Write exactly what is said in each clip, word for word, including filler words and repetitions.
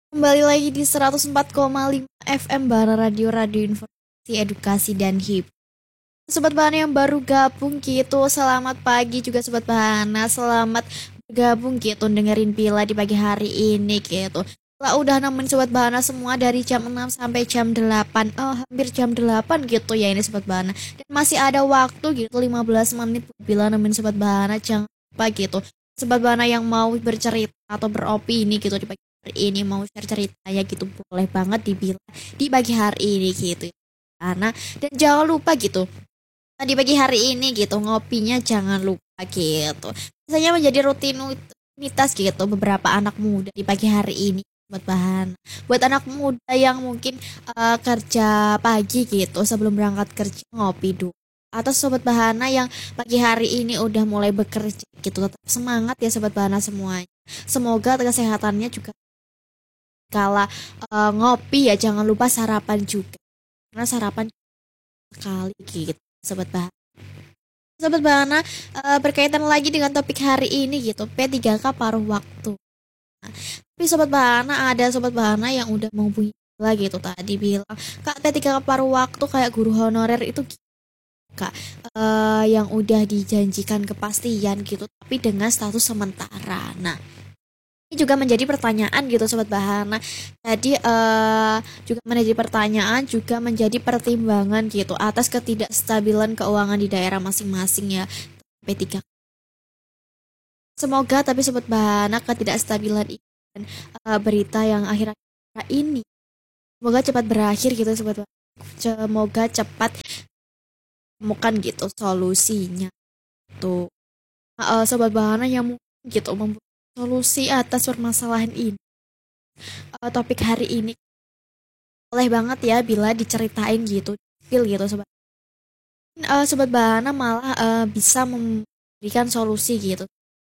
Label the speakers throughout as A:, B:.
A: Kembali lagi di seratus empat koma lima F M Bara Radio Radio Informasi Edukasi dan Hip. Sobat Bahana yang baru gabung gitu, selamat pagi juga Sobat Bahana, selamat bergabung gitu dengerin Bila di pagi hari ini gitu. Lah udah nemenin Sobat Bahana semua dari jam enam sampai jam delapan. Oh, hampir jam delapan gitu ya ini Sobat Bahana. Dan masih ada waktu gitu lima belas menit Bila nemenin Sobat Bahana, jangan lupa gitu. Sobat Bahana yang mau bercerita atau beropini gitu di pagi hari ini, mau share ceritanya gitu, boleh banget dibilang di pagi hari ini gitu. Karena dan jangan lupa gitu, Nah, di pagi hari ini gitu ngopinya jangan lupa gitu. Biasanya menjadi rutinitas gitu beberapa anak muda di pagi hari ini buat bahan. Buat anak muda yang mungkin eh, kerja pagi gitu sebelum berangkat kerja ngopi dulu. Atau sobat bahana yang pagi hari ini udah mulai bekerja gitu, tetap semangat ya sobat bahana semuanya. Semoga kesehatannya juga kala eh, ngopi ya jangan lupa sarapan juga. Karena sarapan sekali gitu sobat bahana. Sobat Bahana, eh, berkaitan lagi dengan topik hari ini gitu, P tiga K paruh waktu. Nah, tapi Sobat Bahana ada Sobat Bahana yang udah menghubungi lagi gitu tadi bilang, Kak P tiga K paruh waktu kayak guru honorer itu gimana, Kak, Eh, yang udah dijanjikan kepastian gitu, tapi dengan status sementara. Nah, ini juga menjadi pertanyaan gitu Sobat Bahana. Jadi eh juga menjadi pertanyaan, juga menjadi pertimbangan gitu atas ketidakstabilan keuangan di daerah masing-masing ya P tiga. Semoga tapi Sobat Bahana ketidakstabilan ini dan eh, berita yang akhir-akhir ini semoga cepat berakhir gitu Sobat Bahana. Semoga cepat temukan gitu solusinya tuh. Eh, Sobat Bahana yang mungkin gitu membuat solusi atas permasalahan ini. Eh, topik hari ini boleh banget ya bila diceritain gitu, feel gitu sobat. Eh, sobat Bahana malah eh, bisa memberikan solusi gitu,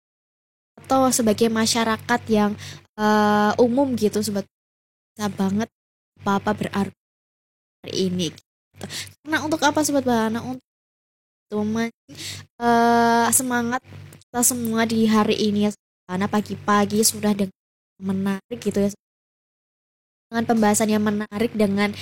A: atau sebagai masyarakat yang eh, umum gitu sobat, bisa banget apa-apa berarti hari ini gitu. Karena untuk apa sobat Bahana? Untuk teman eh, semangat kita semua di hari ini ya sobat Bahana, pagi-pagi sudah dengan menarik gitu ya, dengan pembahasan yang menarik, dengan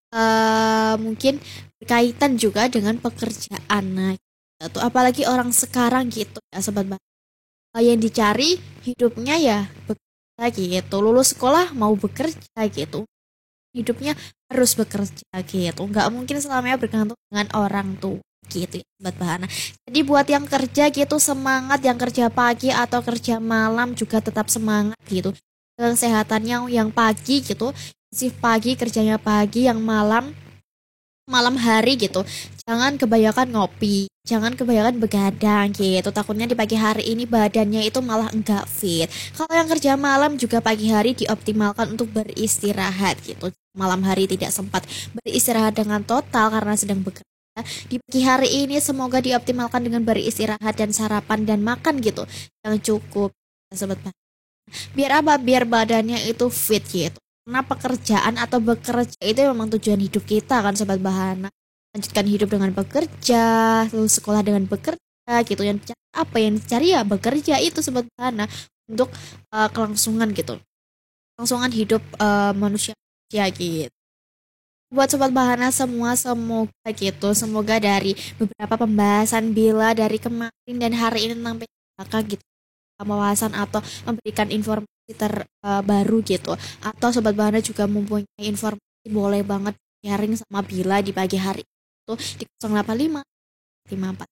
A: eh, mungkin berkaitan juga dengan pekerjaan. Nah, gitu. Apalagi orang sekarang gitu ya sobat Bah. Eh, Yang dicari hidupnya ya bekerja gitu. Lulus sekolah mau bekerja gitu. Hidupnya harus bekerja gitu. Nggak mungkin selamanya bergantung dengan orang tua gitu ya sobat Bahana. Jadi buat yang kerja gitu semangat, yang kerja pagi atau kerja malam juga tetap semangat gitu. Kesehatannya yang pagi gitu, shift pagi kerjanya pagi, yang malam malam hari gitu, jangan kebanyakan ngopi, jangan kebanyakan begadang gitu, takutnya di pagi hari ini badannya itu malah enggak fit. Kalau yang kerja malam juga pagi hari dioptimalkan untuk beristirahat gitu, malam hari tidak sempat beristirahat dengan total karena sedang bekerja. Di pagi hari ini semoga dioptimalkan dengan beristirahat dan sarapan dan makan gitu yang cukup, sobat. Biar apa? Biar badannya itu fit gitu. Karena pekerjaan atau bekerja itu memang tujuan hidup kita kan sobat Bahana. Lanjutkan hidup dengan bekerja, lalu sekolah dengan bekerja gitu. Yang apa yang dicari ya bekerja itu sobat Bahana, untuk uh, kelangsungan gitu. Kelangsungan hidup uh, manusia ya gitu. Buat sobat Bahana semua semoga gitu, semoga dari beberapa pembahasan Bila dari kemarin dan hari ini tentang P K K gitu, wawasan atau memberikan informasi terbaru gitu, atau sobat Bahana juga mempunyai informasi, boleh banget sharing sama Bila di pagi hari itu di nol delapan lima lima empat.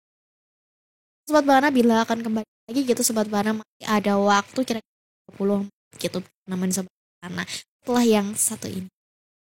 A: Sobat Bahana Bila akan kembali lagi gitu, sobat Bahana masih ada waktu kira-kira dua puluh menit gitu nemenin sobat Bahana setelah yang satu ini.